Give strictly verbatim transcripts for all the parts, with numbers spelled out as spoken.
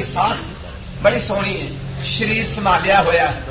की साख बड़ी सोहनी है, शरीर संभालिया होया है,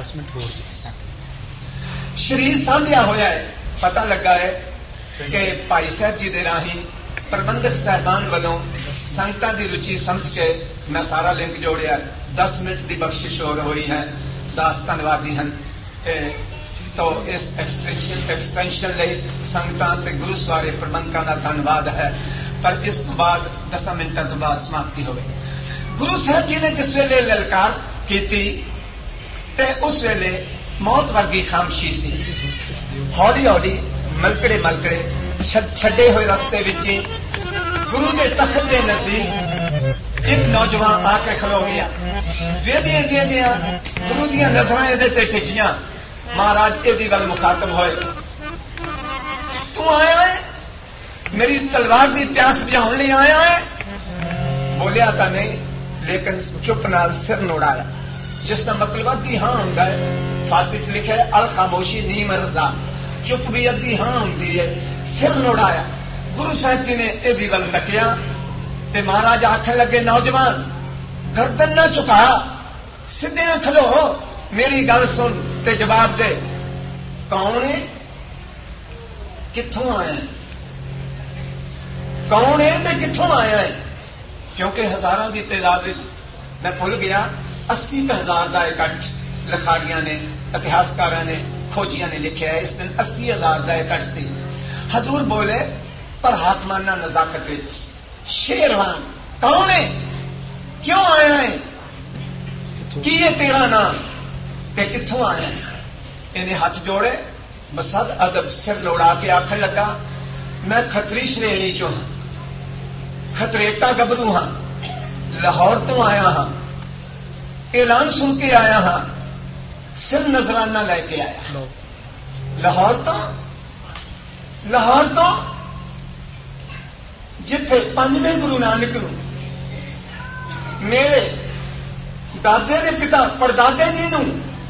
शरीर सांभिया होया है। पता लगा है कि भाई साहब जी दे राही प्रबंधक साहबान वालों संगतां दी रुचि समझ के मैं सारा लिंक जोड़िया। दस मिनट की बख्शिश हो हुई है, दास धन्यवादी हैं। तो इस एक्सटेंशन एक्सटेंशन लिए संगतां ते गुरु सवारे प्रबंधकां दा धन्यवाद है। पर इस तो बाद दस मिनटों तो बाद समाप्ति होगी। गुरु साहब जी ने जिस वेले ललकार की ते उस वेले मौत वर्गी खामशी सी। हौली हौली मलकड़े मलकड़े छड़े हुए रस्ते विच गुरु के तख्त के नजदीक एक नौजवान आके खलो गया। वेदियां वेदियां गुरु दियां नजरां इहदे ते टिकियां। महाराज इहदी गल मुखातब होए, तू आया है मेरी तलवार की प्यास बुझाउण लई आया है? बोलिया तो नहीं, लेकिन चुप नाल सिर नोड़ाया, जिसका मतलब अद्धी हां हुंदा है। फांसी च लिखा है अल खामोशी नीम रज़ा, चुप भी अद्धी हां हुंदी है। सिर नोड़ाया। गुरु साहब जी ने इहदी गल तकिया ते महाराज आखन लगे, नौजवान गर्दन ना झुका, सीधे ना खलो, मेरी गल सुन ते जवाब दे, कौन है, कित्थों आया है, कौन है ते कित्थों आया है? क्योंकि हजारों की तादाद में मैं भुल गया, अस्सी हजार का इकट्ठ लिखारियां ने, इतिहासकारों ने, खोजिया ने लिखा है। इस दिन अस्सी हजार का इकट्ठ सी। हजूर बोले पर हाकमाना नजाकत विच, शेरवान कौन है, क्यों आया है, की है तेरा नाम ते कित्थों आया है? इन्हें हाथ जोड़े, बसद अदब सिर लोड़ा के आखन लगा, मैं खतरी श्रेणी चो हाँ, खतरेटा गबरू हाँ, लाहौर तो आया हाँ, ऐलान सुन के आया हाँ, सिर नजराना लेके आया। लाहौर तो लाहौर तो जिथे पंजवें गुरु नानक नूं मेरे दादे दे पिता परदादे जी नूं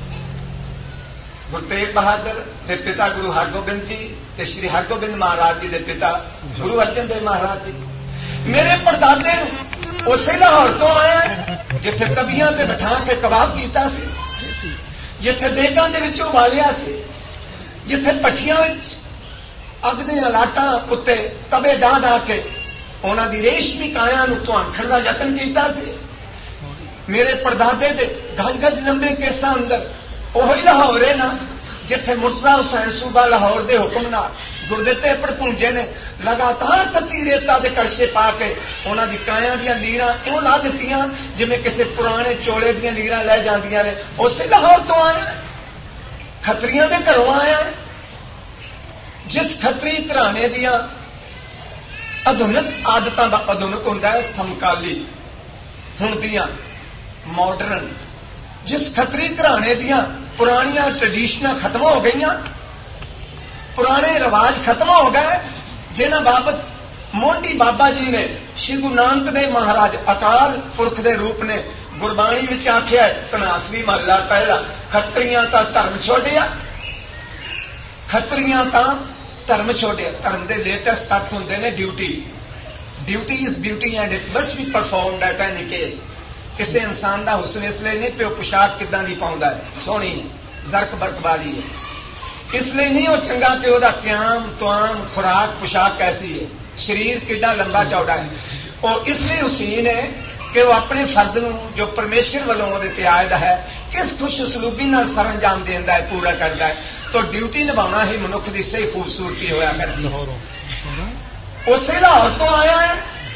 गुरु तेग बहादुर दे पिता गुरु हरगोबिंद जी ते श्री हरगोबिंद महाराज जी दे पिता गुरु अर्जन देव महाराज जी, मेरे परदादे नूं उसे लाहौर तो आया जिथे तबियां ते बिठा के कबाब कीता सी, जिथे देगां दे विच उबालिया सी, जिथे भट्ठियां विच अग दे लाटां उत्ते तबे डाह डाह के उन्हां दी रेशमी काया नूं धुआंखण दा यतन कीता सी। मेरे परदादे दे गज गज लंबे केसां अंदर ओही लाहौर है ना जिथे मुर्तजा हुसैन सूबा लाहौर दे हुक्म नाल गुरदिते भड़पूंजे ने लगातार तत्ती रेता दे कड़छे पा के उन्हां दी काया दीयां लीरां इउं ला दित्तियां जिवें किसी पुराने चोले दीयां लीरां लै जांदियां ने। उसे लाहौर तो आया, खतरियां दे घरों आया। जिस खतरी घराने दियां आधुनिक आदतां दा आधुनिक हुंदा है समकाली हुण दियां मॉडर्न, जिस खतरी घराने दियां पुरानियां ट्रेडिशनां खत्म हो गईयां, पुराने रिवाज खत्म हो गए, जिन्हां बाबत मोंडी बाबा जी ने श्री गुरु नानक देव महाराज अकाल पुरख दे रूप ने गुरबाणी विच आख्या है, तनासरी महला पहला, खतरियां तां धर्म छोड़िया, खतरियां तां धर्म छोड़िया। धर्म के लेटेस्ट अर्थ होंगे ने duty, duty is beauty and it must be performed at any case. किसी इंसान का हुसन इसलिए नहीं प्यो पोशाक किदां दी पाउंदा है, सोहनी जरक बरक वाली है, इसलिए नहीं वो चंगा कि वह क्याम तुआम खुराक पोशाक कैसी है, शरीर किड्डा लंबा चौड़ा है। वो इसलिए हुसीन है कि वह अपने फर्ज नूं जो परमेश्वर वालों उहदे ते आयदा है किस खुश उसलूबी नाल सर अंजाम देंदा है, पूरा करता है। तो ड्यूटी निभाना ही मनुख की सही खूबसूरती होया करती है। उसे लाहौर तो आया है,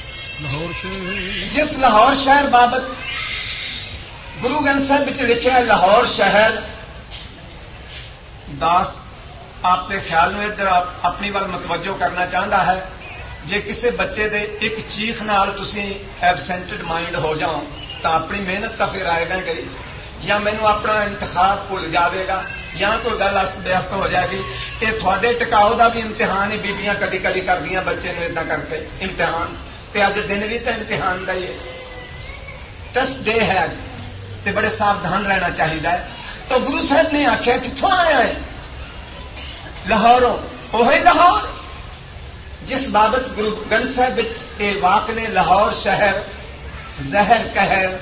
जिस लाहौर शहर बाबत गुरु ग्रंथ साहिब विच लिखिया है, लाहौर शहर दास आपके ख्याल में इधर आप अपनी वाल मतवजो करना चाहता है। जे किसी बच्चे दे एक चीख नाल तुसी एबसेंटेड माइंड हो जाओ तो अपनी मेहनत तो फिर आएगा करी, या मैनू अपना इंतखाब भुल जाएगा, या कोई गल अस्त व्यस्त हो जाएगी। ये थोड़े टिकाऊ का भी इम्तिहान ही बीबियां कदी कदी करदियां बच्चे नूं इदां करके इम्तिहान, ते अज दिन भी तो इम्तिहान का ही है, टेस्ट डे है अज, ते बड़े सावधान रहना चाहिए है। तो गुरु साहब ने आख्या कित्थों आया है, लाहौरों, ओही लाहौर जिस बाबत गुरु ग्रंथ साहिब विच ये वाक ने, लाहौर शहर जहर कहर